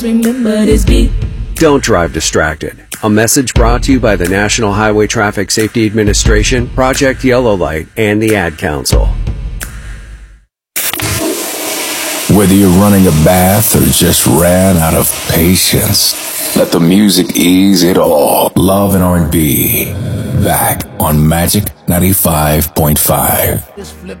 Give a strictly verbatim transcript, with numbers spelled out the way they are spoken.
Remember this beat. Don't drive distracted. A message brought to you by the National Highway Traffic Safety Administration, Project Yellow Light, and the Ad Council. Whether you're running a bath or just ran out of patience, let the music ease it all. Love and R and B, back on Magic ninety-five point five.